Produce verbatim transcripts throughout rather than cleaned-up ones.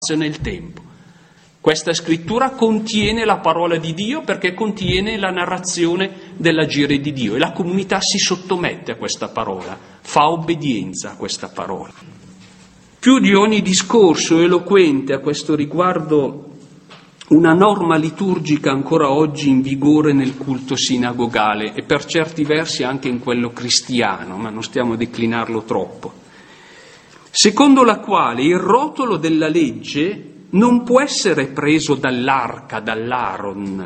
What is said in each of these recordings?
nel tempo. Questa scrittura contiene la parola di Dio perché contiene la narrazione dell'agire di Dio e la comunità si sottomette a questa parola, fa obbedienza a questa parola. Più di ogni discorso eloquente a questo riguardo una norma liturgica ancora oggi in vigore nel culto sinagogale e per certi versi anche in quello cristiano, ma non stiamo a declinarlo troppo, secondo la quale il rotolo della legge non può essere preso dall'arca, dall'Aaron,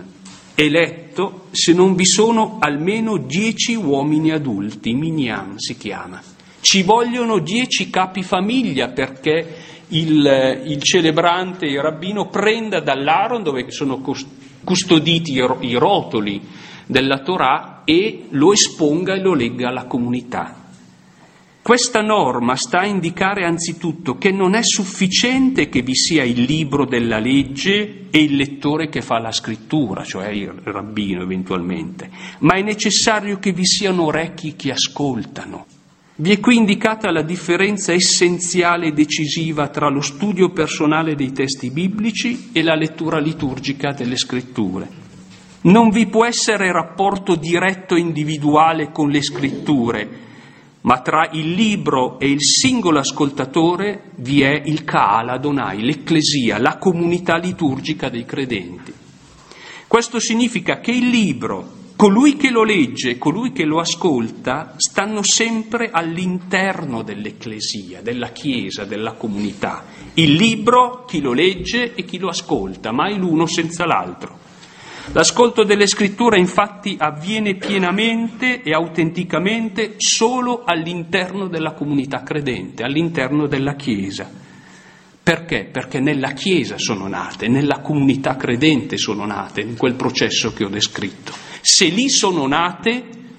eletto se non vi sono almeno dieci uomini adulti, minyan si chiama. Ci vogliono dieci capi famiglia perché il, il celebrante, il rabbino, prenda dall'Aaron, dove sono custoditi i rotoli della Torah, e lo esponga e lo legga alla comunità. Questa norma sta a indicare anzitutto che non è sufficiente che vi sia il libro della legge e il lettore che fa la scrittura, cioè il rabbino eventualmente, ma è necessario che vi siano orecchi che ascoltano. Vi è qui indicata la differenza essenziale e decisiva tra lo studio personale dei testi biblici e la lettura liturgica delle scritture. Non vi può essere rapporto diretto e individuale con le scritture, ma tra il libro e il singolo ascoltatore vi è il Ka'al Adonai, l'ecclesia, la comunità liturgica dei credenti. Questo significa che il libro, colui che lo legge e colui che lo ascolta, stanno sempre all'interno dell'ecclesia, della Chiesa, della comunità. Il libro, chi lo legge e chi lo ascolta, mai l'uno senza l'altro. L'ascolto delle scritture infatti avviene pienamente e autenticamente solo all'interno della comunità credente, all'interno della Chiesa. Perché? Perché nella Chiesa sono nate, nella comunità credente sono nate, in quel processo che ho descritto. Se lì sono nate,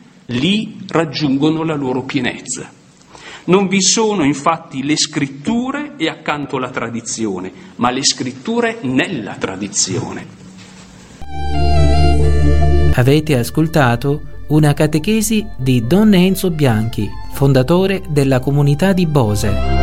lì raggiungono la loro pienezza. Non vi sono infatti le scritture e accanto la tradizione, ma le scritture nella tradizione. Avete ascoltato una catechesi di Don Enzo Bianchi, fondatore della comunità di Bose.